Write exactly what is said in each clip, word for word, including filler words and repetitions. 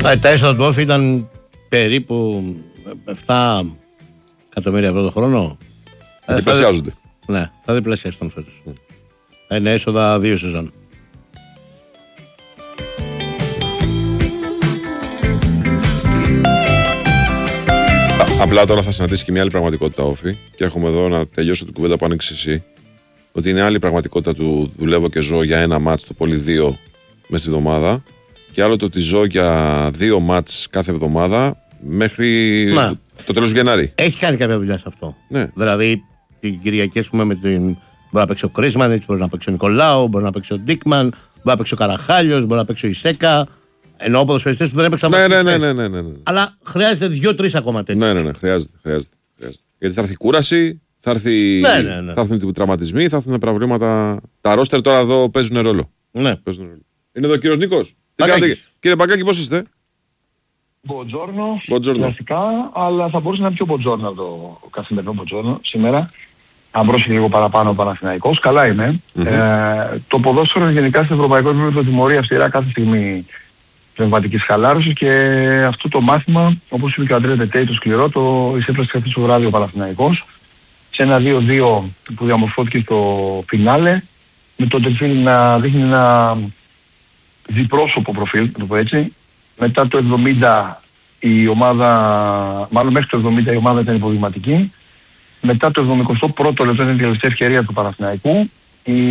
Τα έσοδα του Όφη ήταν περίπου επτά εκατομμύρια ευρώ το χρόνο. Θα διπλασιάζονται. Ναι, θα διπλασιαστούν φέτος. Mm. Είναι έσοδα δύο σεζόν. Απλά τώρα θα συναντήσει και μια άλλη πραγματικότητα Όφη και έρχομαι εδώ να τελειώσω την κουβέντα που άνοιξε εσύ. Ότι είναι άλλη πραγματικότητα του δουλεύω και ζω για ένα μάτς, το πολύ δύο μέσα στη εβδομάδα. Και άλλο το ότι ζω για δύο μάτς κάθε εβδομάδα μέχρι να. το τέλος του Γενάρη. Έχει κάνει κάποια δουλειά σε αυτό. Ναι. Δηλαδή την Κυριακή πούμε με την. Μπορεί να παίξει ο Κρίσμαν, μπορεί να παίξει ο Νικολάου, μπορεί να παίξει ο Ντίκμαν, μπορεί να παίξει ο Καραχάλιος, μπορεί να παίξει ο Ισέκα. Ενώ ποδοσφαιριστές που δεν έπαιξαν ναι, ναι, ναι, ναι, ναι, ναι, ναι. Αλλά χρειάζεται δύο-τρεις ακόμα τέτοιες. Ναι, ναι, ναι, χρειάζεται, χρειάζεται, χρειάζεται. Γιατί θα έρθει κούραση, θα, έρθει... ναι, ναι, ναι. θα έρθουν τραυματισμοί, θα έρθουν προβλήματα. Τα ρόστερ τώρα εδώ παίζουν ρόλο. Ναι. Παίζουν ρόλο. Είναι εδώ ο κύριος Νίκος. Κύριε Μπακάκη, πώς είστε? Μποτζόρνο, κλασικά, αλλά θα μπορούσε να είναι πιο μποτζόρνο από το καθημερινό μποτζόρνο σήμερα. Αν πρόσεχε λίγο παραπάνω ο Παναθηναϊκός, καλά είναι. Mm-hmm. Ε, το ποδόσφαιρο γενικά στο ευρωπαϊκό επίπεδο τιμωρεί αυστηρά κάθε στιγμή πνευματικής χαλάρωσης και αυτό το μάθημα, όπως είπε και ο Αντρέα Τετέι, το σκληρό, το εισέφρασε χθες το βράδυ ο Παναθηναϊκός σε ένα δύο δύο που διαμορφώθηκε στο φινάλε, με το Τεφίλ να δείχνει ένα διπρόσωπο προφίλ, να το πω έτσι. Μετά το εβδομήντα η ομάδα, μάλλον μέχρι το εβδομήντα η ομάδα ήταν υποδειγματική. Μετά το εβδομήντα πρώτο λεπτό ήταν η τελευταία ευκαιρία του Παναθηναϊκού. Η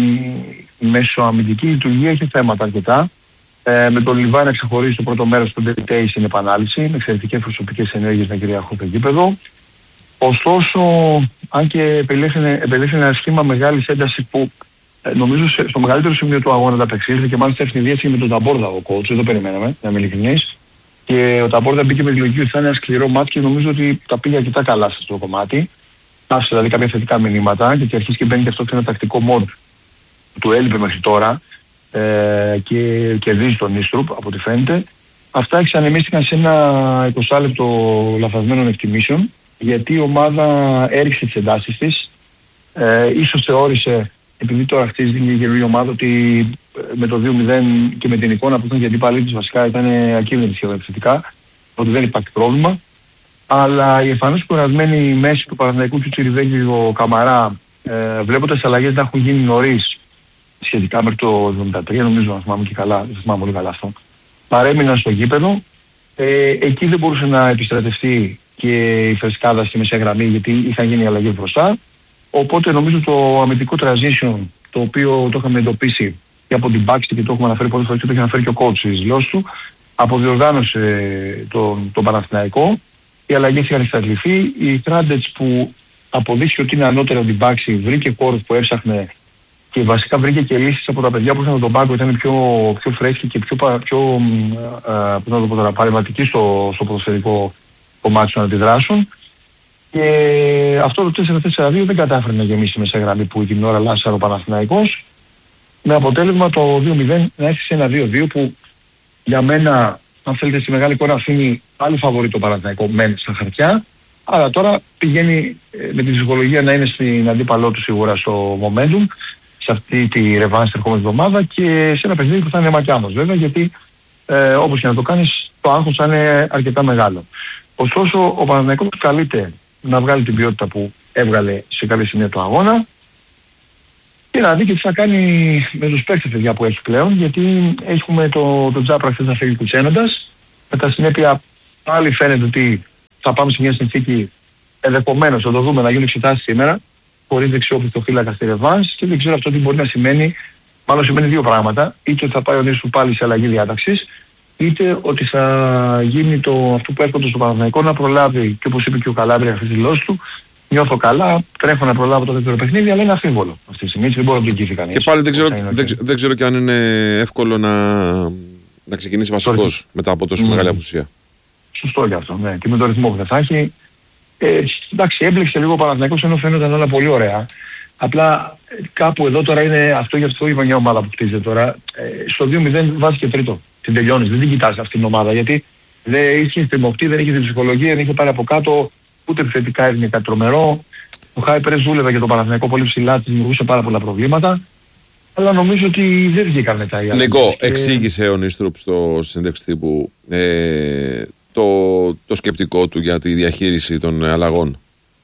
μεσοαμυντική λειτουργία έχει θέματα αρκετά. Ε, με τον Λιβάη να ξεχωρίσει το πρώτο μέρος του Ντετέι στην επανάληψη, με εξαιρετικές προσωπικές ενέργειες να κυριαρχούν το γήπεδο. Ωστόσο, αν και επελέγχει ένα σχήμα μεγάλης έντασης που ε, νομίζω σε, στο μεγαλύτερο σημείο του αγώνα τα απεξήλθε και μάλιστα ευνηδίασε με τον Ταμπόρδα ο coach, δεν το περιμέναμε, να είμαι ειλικρινής. Και ο Ταμπόρδα μπήκε με τη λογική ότι θα είναι ένα σκληρό μάτι και νομίζω ότι τα πήγε αρκετά καλά σε αυτό το κομμάτι. Άφησε δηλαδή κάποια θετικά μηνύματα και αρχίζει και μπαίνει και αυτό σε ένα τακτικό mod που του έλειπε μέχρι τώρα. Ε, και κερδίζει τον Ίστρουπ από ό,τι φαίνεται. Αυτά εξανεμίστηκαν σε ένα εικοσάλεπτο λαθασμένων εκτιμήσεων γιατί η ομάδα έριξε τις εντάσεις της. Ε, ίσως θεώρησε, επειδή τώρα χτίζει την καινούργια ομάδα, ότι με το δύο μηδέν και με την εικόνα που ήταν γιατί πάλι της βασικά ήταν ακίνητη σχεδόν επιθετικά, ότι δεν υπάρχει πρόβλημα. Αλλά η εμφανώς κουρασμένη μέση του Παναθηναϊκού και του Τσιριβέκη και ο Καμαρά, ε, βλέποντας τις αλλαγές να έχουν γίνει νωρίς σχετικά μέχρι το εβδομήντα τρία, νομίζω να θυμάμαι και καλά, δεν θυμάμαι πολύ καλά αυτό, παρέμειναν στο γήπεδο. Ε, εκεί δεν μπορούσε να επιστρατευτεί και η φρεσκάδα στη μεσαία γραμμή γιατί είχαν γίνει αλλαγές μπροστά. Οπότε νομίζω το αμυντικό transition, το οποίο το είχαμε εντοπίσει και από την Baxter και το έχουμε αναφέρει πολλές φορές και το είχε αναφέρει και ο coach στις δηλώσεις του, αποδιοργάνωσε τον, τον Παναθηναϊκό. Οι αλλαγές είχαν εξαντληθεί. Η Τράντετς που αποδείχθηκε ότι είναι ανώτερο από την Baxter βρήκε κόρους που έψαχνε και βασικά βρήκε και λύσεις από τα παιδιά που είχαν τον πάγκο, ήταν πιο, πιο φρέσκοι και πιο, πιο ε, παρεμβατικοί στο, στο ποδοσφαιρικό κομμάτι να αντιδράσουν. Και αυτό το τέσσερα τέσσερα δύο δεν κατάφερε να γεμίσει μέσα γραμμή που την ώρα λάσσαρε ο Παναθηναϊκός, με αποτέλεσμα το δύο μηδέν να έρθει σε ένα δύο δύο που για μένα, αν θέλετε, στη μεγάλη εικόνα αφήνει πάλι φαβορί το Παναθηναϊκό μεν στα χαρτιά, αλλά τώρα πηγαίνει ε, με τη ψυχολογία να είναι στην αντίπαλό του σίγουρα στο momentum, σε αυτή τη ρεβάνση την ερχόμενη εβδομάδα και σε ένα παιχνίδι που θα είναι μακιάμος βέβαια, γιατί ε, όπως και να το κάνεις το άγχος θα είναι αρκετά μεγάλο. Ωστόσο ο Παναθηναϊκός καλείται να βγάλει την ποιότητα που έβγαλε σε κάποια σημεία του αγώνα και να δει και τι θα κάνει με τους παίκτες παιδιά που έχει πλέον, γιατί έχουμε το, το Τζάπρα χθες να φύγει κουτσένοντας, με τα συνέπεια πάλι φαίνεται ότι θα πάμε σε μια συνθήκη ενδεχομένως, θα το δούμε, να γίνουν εξετάσεις σήμερα χωρίς δεξιόπιστο φύλακα στη ρεβάνς και δεν ξέρω αυτό τι μπορεί να σημαίνει. Μάλλον σημαίνει δύο πράγματα, είτε ότι θα πάει ο Νίσου πάλι σε αλλαγή διάταξης, είτε ότι θα γίνει το, αυτό που έρχονται στο Παναθηναϊκό να προλάβει, και όπως είπε και ο Καλάβρια αυτή τη δηλώση του, νιώθω καλά, τρέχω να προλάβω το δεύτερο παιχνίδι, αλλά είναι αφίβολο αυτή τη στιγμή, δεν μπορώ να το εγγυηθεί κανείς. Και πάλι δεν ξέρω, δεν, okay. δεν ξέρω και αν είναι εύκολο να, να ξεκινήσει βασικός μετά από τόσο mm. μεγάλη απουσία. Σωστό γι' αυτό, ναι, και με τον ρυθμό που δεν θα έχει. Ε, εντάξει, έμπλεξε λίγο ο Παναθηναϊκός ενώ φαίνονταν όλα πολύ ωραία. Απλά κάπου εδώ τώρα είναι αυτό, γι' αυτό είπα μια ομάδα που χτίζεται τώρα. Ε, στο δύο μηδέν βάζει και τρίτο. Την τελειώνεις, δεν την κοιτάς αυτήν την ομάδα γιατί δεν είχε στριμωχτεί, δεν είχε την ψυχολογία, δεν είχε πάρει από κάτω, ούτε επιθετικά έδινε κάτι τρομερό. Ο Χάι Πρες δούλευε για τον Παναθηναϊκό πολύ ψηλά, της δημιουργούσε πάρα πολλά προβλήματα. αλλά νομίζω ότι δεν βγήκαν μετά οι άλλοι. Νικό, και... εξήγησε ο Νίστρουπ στο συνέντευξη τύπου ε, το, το σκεπτικό του για τη διαχείριση των αλλαγών.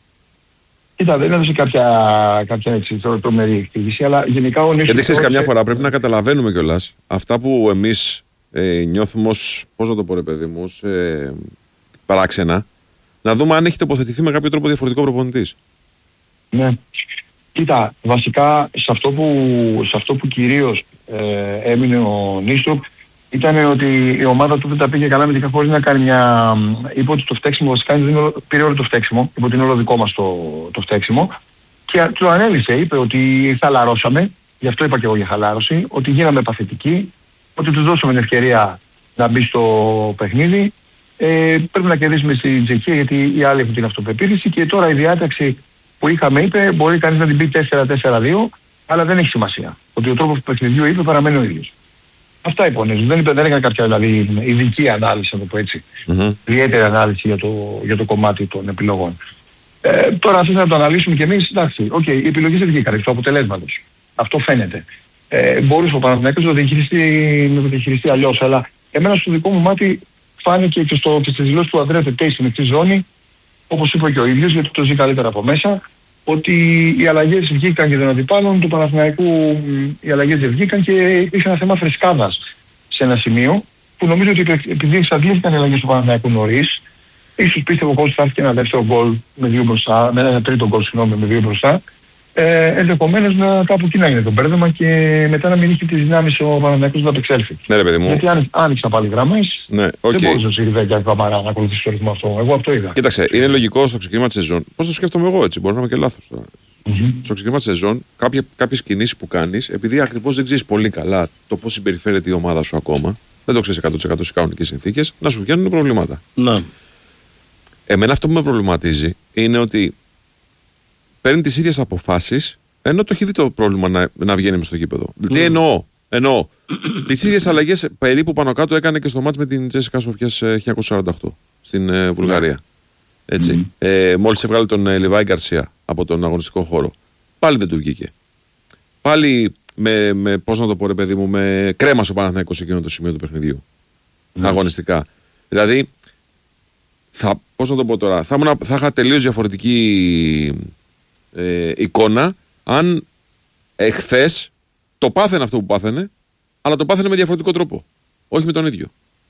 Κοίτα, δεν έδωσε κάποια, κάποια έτσι, τρομερή εξήγηση, αλλά γενικά ο Νίστρουπ... Γιατί ξέρεις, καμιά φορά πρέπει να καταλαβαίνουμε κιόλας αυτά που εμείς ε, νιώθουμε ως, πώς να το πω ρε παιδί μου, ως, ε, παράξενα, να δούμε αν έχει τοποθετηθεί με κάποιο τρόπο διαφορετικό προπονητής. Ναι. Κοίτα, βασικά σε αυτό που, σε αυτό που κυρίως ε, έμεινε ο Νίστρουπ ήταν ότι η ομάδα του δεν τα πήγε καλά με την χωρίς να κάνει μια... Είπε ότι το φταίξιμο βασικά πήρε όλο το φταίξιμο, είπε ότι είναι όλο δικό μας το, το φταίξιμο και του ανέλησε, είπε ότι χαλαρώσαμε, γι' αυτό είπα και εγώ για χαλάρωση, ότι γίναμε παθητικοί, ότι τους δώσαμε την ευκαιρία να μπει στο παιχνίδι. Ε, πρέπει να κερδίσουμε στην Τσεχία γιατί οι άλλοι έχουν την αυτοπεποίθηση και τώρα η διάταξη που είχαμε, είπε, μπορεί κανείς να την πει τέσσερα τέσσερα δύο, αλλά δεν έχει σημασία. Ότι ο τρόπος του παιχνιδιού, είπε, παραμένει ο ίδιος. Αυτά είπε ο Νίστρουπ. Δεν, είπε, δεν έκανε κάποια δηλαδή, ειδική ανάλυση, να το πω έτσι. Mm-hmm. Ιδιαίτερη ανάλυση για το, για το κομμάτι των επιλογών. Ε, τώρα αυτές να το αναλύσουμε κι εμείς, εντάξει, okay, οι επιλογές δεν βγήκαν στο αποτελέσματος. Αυτό φαίνεται. Ε, μπορούσε ο Παναθηναϊκός να το διαχειριστεί, να το διαχειριστεί αλλιώς, αλλά εμένα στο δικό μου μάτι φάνηκε και, στο, και στις δηλώσεις του Ανδρέα Τετέη στην μεικτή ζώνη, όπως είπε και ο ίδιος, γιατί το ζει καλύτερα από μέσα, ότι οι αλλαγές βγήκαν και των αντιπάλων του Παναθηναϊκού, οι αλλαγές δεν βγήκαν και υπήρχε ένα θέμα φρεσκάδας σε ένα σημείο, που νομίζω ότι επειδή εξαντλήθηκαν οι αλλαγές του Παναθηναϊκού νωρίς, ίσως πίστευε ο coach θα έρθει και ένα δεύτερο γκολ με δύο μπροστά, με ένα τρίτο γκολ συγγνώμη με δύο μπροστά, ε, ενδεχομένως να κάπου εκεί να είναι το μπέρδεμα και μετά να μην είχε τις δυνάμεις ο Παναθηναϊκός να απεξέλθει. Ναι, ρε παιδί μου. Γιατί άνοι, άνοιξαν πάλι γραμμές, ναι, okay. δεν μπορούσε ο Σιριβέ και ο Καμαρά να ακολουθήσει το ρυθμό αυτό. Εγώ αυτό είδα. Κοίταξε, είναι λογικό στο ξεκίνημα της σεζόν. Πώς το σκέφτομαι εγώ έτσι, μπορεί να είμαι και λάθος τώρα. Mm-hmm. Στο ξεκίνημα της σεζόν, κάποιες κινήσεις που κάνεις, επειδή ακριβώς δεν ξέρεις πολύ καλά το πώς συμπεριφέρεται η ομάδα σου ακόμα, δεν το ξέρεις εκατό τοις εκατό στις κανονικές συνθήκες, να σου βγαίνουν προβλήματα. Ναι. Εμένα αυτό που με προβληματίζει είναι ότι παίρνει τις ίδιες αποφάσεις, ενώ το έχει δει το πρόβλημα να, να βγαίνει μες στο γήπεδο. Mm. Τι εννοώ, εννοώ. Τις ίδιες αλλαγές περίπου πάνω κάτω έκανε και στο μάτς με την Τσέσικα Σοφιάς χίλια εννιακόσια σαράντα οκτώ στην ε, Βουλγαρία. Έτσι. Mm. Ε, μόλις έβγαλε τον ε, Λιβάη Γκαρσία από τον αγωνιστικό χώρο. Πάλι δεν του βγήκε. Πάλι με, με πώς να το πω ρε παιδί μου, με κρέμασε ο Παναθηναϊκός σε εκείνο το σημείο του παιχνιδιού. Mm. Αγωνιστικά. Δηλαδή, θα, πώς να το πω τώρα, θα, ήμουν, θα είχα τελείως διαφορετική ε, εικόνα αν εχθές το πάθαινε αυτό που πάθαινε, αλλά το πάθαινε με διαφορετικό τρόπο. Όχι με τον ίδιο.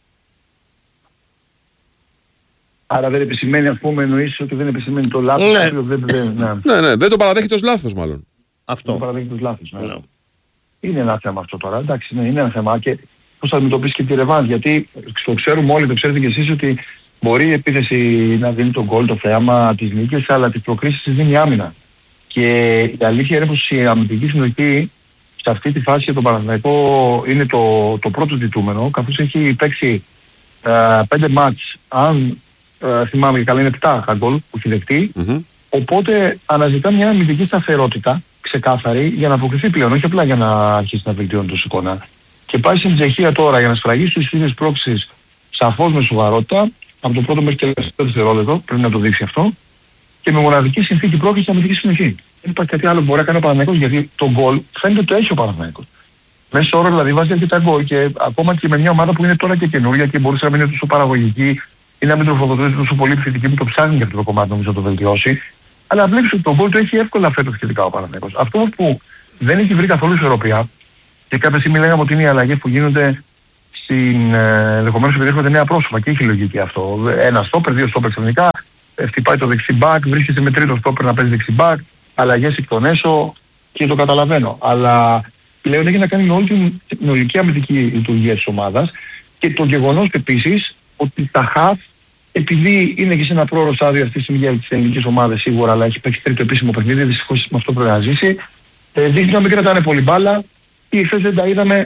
Άρα δεν επισημαίνει, ας πούμε, εννοείς ότι δεν επισημαίνει το λάθος. Ναι. Το δεν, δεν, ναι. ναι, ναι, δεν το παραδέχεται ως λάθος μάλλον. Αυτό. Δεν το παραδέχεται ως λάθος. Ναι. Ναι. Είναι ένα θέμα αυτό τώρα, εντάξει, ναι, είναι ένα θέμα. Και πώς θα αντιμετωπίσεις και τη ρεβάνς, γιατί το ξέρουμε όλοι, το ξέρετε κι εσείς, ότι μπορεί η επίθεση να δίνει τον γκολ, το θέαμα της νίκης, αλλά τις προκρίσεις της δίνει άμυνα. Και η αλήθεια είναι πως η αμυντική συνοχή σε αυτή τη φάση για τον Παναθηναϊκό είναι το, το πρώτο ζητούμενο, καθώς έχει παίξει ε, πέντε μάτς, αν ε, θυμάμαι και καλά είναι επτά τα γκολ που έχει δεχτεί, Mm-hmm. οπότε αναζητά μια αμυντική σταθερότητα ξεκάθαρη για να αποκριθεί πλέον, όχι απλά για να αρχίσει να βελτιώνει το εικόνα. Και πάει στην Τσεχία τώρα για να σφραγίσει τις ίδιες πρόξεις σαφώς με σοβαρότητα, από το πρώτο μέχρι και τελευταίο δευτερόλεπτο, πρέπει να το δείξει αυτό, και με μοναδική συνθήκη πρόκληση αμυντική συνοχή. Δεν υπάρχει κάτι άλλο που μπορεί να κάνει ο Παναθηναϊκός, γιατί το γκολ φαίνεται ότι το έχει ο Παναθηναϊκός. Μέσω όρο δηλαδή βάζει αρκετά γκολ και ακόμα και με μια ομάδα που είναι τώρα και καινούρια και μπορούσε να μην είναι τόσο παραγωγική ή να μην τροφοδοτείται τόσο πολύ επιθετική που το ψάχνει για αυτό το κομμάτι, νομίζω να το βελτιώσει. Αλλά βλέπεις ότι το γκολ το έχει εύκολα φέτος σχετικά ο Παναθηναϊκός. Αυτό που δεν έχει βρει καθόλου ισορροπία και κάποια στιγμή λέγαμε ότι είναι οι αλλαγές που γίνονται στην ενδεχομένως επειδή έρχονται νέα πρόσωπα και έχει λογική αυτό. Ένα στόπερ, δύο στόπερ ξαφνικά, χτυπάει το δεξί μπακ, βρίσκεται με τρίτο στόπερ να παίζει δεξί μπακ, αλλαγές εκ των έσω και το καταλαβαίνω. Αλλά πλέον έχει να κάνει με όλη την συνολική αμυντική λειτουργία της ομάδας και το γεγονός επίσης ότι τα χαφ, επειδή είναι και σε ένα πρόωρο στάδιο αυτή τη στιγμή για τις ελληνικές ομάδες σίγουρα, αλλά έχει παίξει τρίτο επίσημο παιχνίδι, δυστυχώς με αυτό πρέπει να ζήσει, ε, δείχνει να μην κρατάνε πολύ μπάλα ή χθες δεν τα είδαμε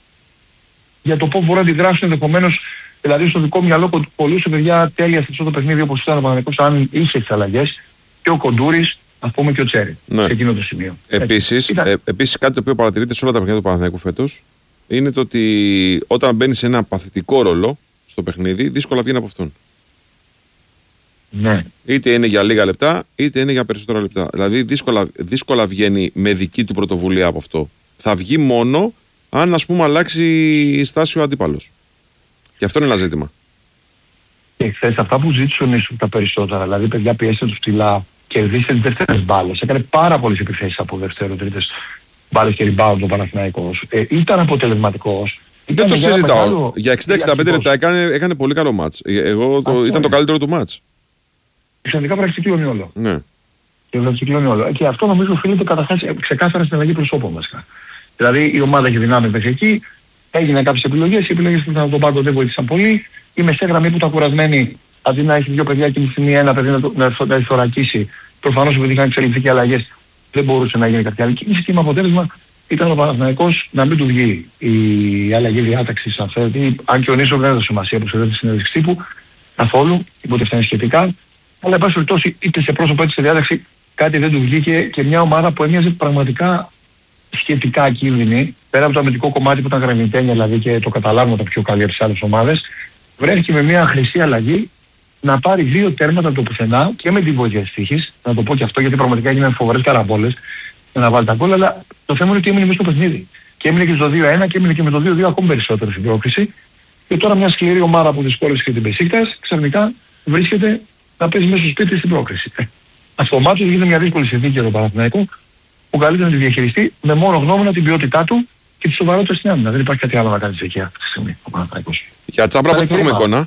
για το πώς μπορούν να αντιδράσουν ενδεχομένως. Δηλαδή στο δικό μου μυαλό πολλούσε παιδιά τέλεια σε αυτό το παιχνίδι όπως ήταν ο Παναθηναϊκός αν είχε τις αλλαγές και ο Κοντούρης, ας πούμε και ο Τσέρι, ναι, σε εκείνο το σημείο. Επίσης, ε, επίσης κάτι το οποίο παρατηρείται σε όλα τα παιχνίδια του Παναθηναϊκού φέτος είναι το ότι όταν μπαίνει σε ένα παθητικό ρόλο στο παιχνίδι, δύσκολα βγαίνει από αυτόν. Ναι. Είτε είναι για λίγα λεπτά, είτε είναι για περισσότερα λεπτά. Δηλαδή δύσκολα, δύσκολα βγαίνει με δική του πρωτοβουλία από αυτό. Θα βγει μόνο αν, ας πούμε, αλλάξει η στάση ο αντίπαλος. Και αυτό είναι ένα ζήτημα. Και χθες αυτά που ζήτησε ο Νίσου τα περισσότερα, δηλαδή παιδιά πιέστε τους ψηλά, κερδίστε τις δεύτερες μπάλες. Έκανε πάρα πολλές επιθέσεις από δεύτερο, τρίτες μπάλες και rebound ο Παναθηναϊκός. Ε, ήταν αποτελεσματικός. Δεν το συζητάω. Για εξήντα εξήντα πέντε λεπτά έκανε, έκανε πολύ καλό μάτς. Εγώ το, ήταν το καλύτερο του μάτς. Εξαιρετικά πρακτικιώνει όλο. Ναι. Και, όλο. Και αυτό νομίζω οφείλεται καταρχάς ξεκάθαρα στην αλλαγή προσώπων βασικά. Δηλαδή η ομάδα έχει δυνάμει μέχρι εκεί, έγιναν κάποιες επιλογές, οι επιλογές που ήταν τον πάγκο δεν βοήθησαν πολύ. Η μεσαία γραμμή που ήταν κουρασμένη, αντί να έχει δύο παιδιά και τη στιγμή ένα παιδί να το, να, να, να θωρακίσει, προφανώς επειδή είχαν εξελιχθεί αλλαγές δεν μπορούσε να γίνει κάποια άλλη κίνηση και με αποτέλεσμα ήταν ο Παναθηναϊκός να μην του βγει η αλλαγή διάταξης, αν θέλετε, αν και ο Νίσο δεν έδωσε σημασία που σε τη συνέντευξη τύπου καθόλου, υποτίθεται σχετικά, αλλά εν πάση περιπτώσει είτε σε πρόσωπο είτε σε διάταξη κάτι δεν του βγήκε και μια ομάδα που έμοιαζε πραγματικά σχετικά κίνδυνη, πέρα από το αμυντικό κομμάτι που ήταν γραμμιτένια δηλαδή και το καταλάβουμε το πιο καλή από τις άλλες ομάδες, βρέθηκε με μια χρυσή αλλαγή να πάρει δύο τέρματα από το πουθενά και με την βοήθεια της τύχης, να το πω και αυτό γιατί πραγματικά έγιναν φοβερές καραμπόλες για να βάλει τα γκολ, αλλά το θέμα είναι ότι έμεινε μέσα στο παιχνίδι. Και έμεινε και στο δύο ένα και έμεινε και με το δύο δύο ακόμη περισσότερο στην πρόκριση. Και τώρα μια σκληρή ομάδα που δυσκόλεσε και την Μπεσίκτας ξαφνικά βρίσκεται να παίζει μέσα στο σπίτι στην πρόκριση. Αυτομάτως γίνεται μια δύσκολη συνθήκη για τον Παναθηναϊκό που καλύτερα να τη διαχειριστεί με μόνο γνώμονα την ποιότητά του και τη σοβαρότητα στην άμυνα. Δεν υπάρχει κάτι άλλο να κάνει εκεί αυτή τη στιγμή ο Παναθηναϊκός. Για Τσάπρα πότε θα έχουμε εικόνα?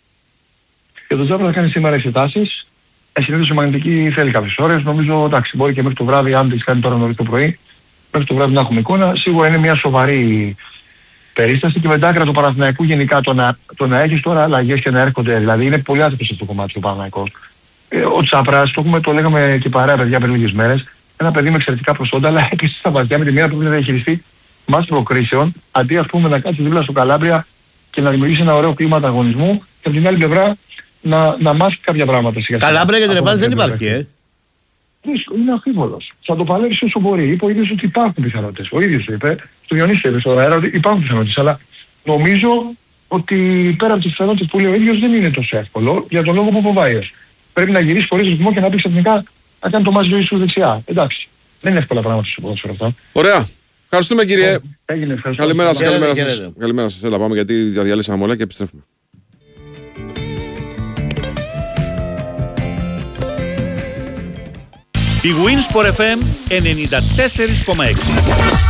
Για τον Τσάπρα θα κάνει σήμερα εξετάσεις. Ε, συνήθως η μαγνητική θέλει κάποιες ώρες. Νομίζω εντάξει μπορεί και μέχρι το βράδυ, αν τις κάνει τώρα νωρίς το πρωί, μέχρι το βράδυ να έχουμε εικόνα. Σίγουρα είναι μια σοβαρή περίσταση και με τα άκρα του Παναθηναϊκού γενικά το να, το να έχεις τώρα αλλαγές και να έρχονται. Δηλαδή είναι πολύ άτυπος αυτό το κομμάτι του Παναθηναϊκού. Ε, ο Τσάπρας, το, έχουμε, το λέγαμε και παρέα παιδιά πριν λίγες μέρες, ένα παιδί με εξαιρετικά προσόντα, αλλά έκλεισε στα βαθιά με τη μία που πρέπει να διαχειριστεί μάτς προκρίσεων, αντί ας πούμε να κάτσει δίπλα στο Καλάμπρια και να δημιουργήσει ένα ωραίο κλίμα ανταγωνισμού και από την άλλη πλευρά να, να μάθει κάποια πράγματα. Καλάμπρια για την επάνση δεν υπάρχει, ε. Είναι αμφίβολος. Θα το παλέψει όσο μπορεί. Είπε ο ίδιος ότι υπάρχουν πιθανότητες. Ο ίδιος το είπε, στο Διονύση το είπε στον αέρα ότι υπάρχουν πιθανότητες. Αλλά νομίζω ότι πέρα από τις πιθανότητες που λέει ο ίδιος δεν είναι τόσο εύκολο για τον λόγο που φοβάει. Πρέπει να γυρίσει χωρίς ρυθμό και να πει ξαφνικά να κάνει το μάτς ζωής σου δεξιά. Εντάξει. Δεν είναι εύκολα πράγματα στο ποδόσφαιρο αυτά. Ωραία. Ευχαριστούμε κύριε. Έγινε, ευχαριστώ. Καλημέρα σας, καλημέρα σας. Καλημέρα σας. Έλα πάμε γιατί διαλύσαμε όλα και επιστρέφουμε. Η Winsport εφ εμ ενενήντα τέσσερα κόμμα έξι.